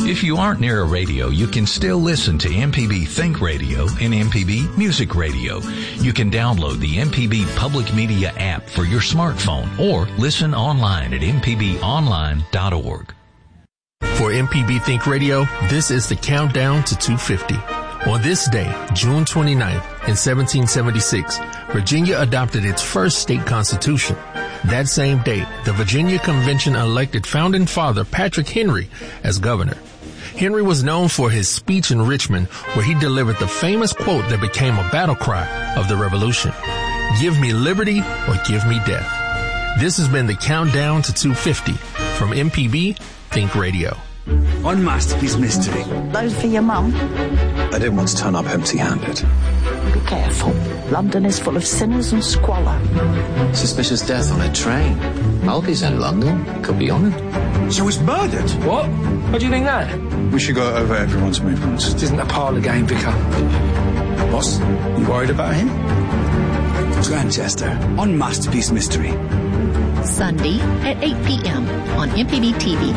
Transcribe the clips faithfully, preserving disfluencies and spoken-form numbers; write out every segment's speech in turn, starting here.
If you aren't near a radio, you can still listen to M P B Think Radio and M P B Music Radio. You can download the M P B Public Media app for your smartphone or listen online at m p b online dot org. For M P B Think Radio, this is the countdown to two fifty. On this day, June twenty-ninth, in seventeen seventy-six, Virginia adopted its first state constitution. That same day, the Virginia Convention elected founding father Patrick Henry as governor. Henry was known for his speech in Richmond, where he delivered the famous quote that became a battle cry of the Revolution: "Give me liberty or give me death." This has been the countdown to two fifty from M P B Think Radio. On Masterpiece Mystery. Those for your mum? I didn't want to turn up empty-handed. Be careful. London is full of sinners and squalor. Suspicious death on a train. Albi's in London. Could be on it. She was murdered. What? What do you think that? We should go over everyone's movements. It isn't a parlour game, Vicar. Boss, you worried about him? Grantchester on Masterpiece Mystery. Sunday at eight p.m. on M P B T V.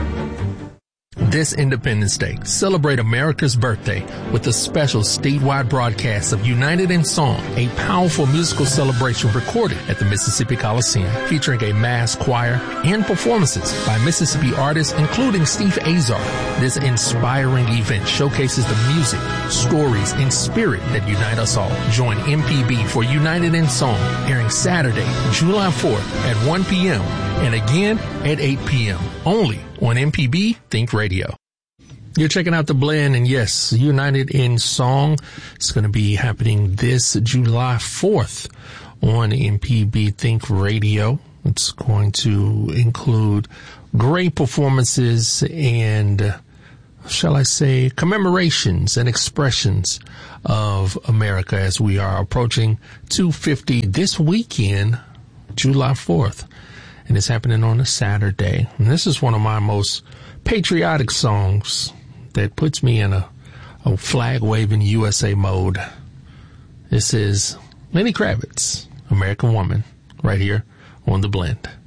This Independence Day, celebrate America's birthday with a special statewide broadcast of United in Song, a powerful musical celebration recorded at the Mississippi Coliseum, featuring a mass choir and performances by Mississippi artists, including Steve Azar. This inspiring event showcases the music, stories, and spirit that unite us all. Join M P B for United in Song, airing Saturday, July fourth at one p.m. and again at eight p.m. only on M P B Think Radio. You're checking out The Blend, and yes, United in Song is going to be happening this July fourth on M P B Think Radio. It's going to include great performances and, uh, shall I say, commemorations and expressions of America as we are approaching two fifty this weekend, July fourth. And it's happening on a Saturday. And this is one of my most patriotic songs that puts me in a, a flag-waving U S A mode. This is Lenny Kravitz, American Woman, right here on The Blend.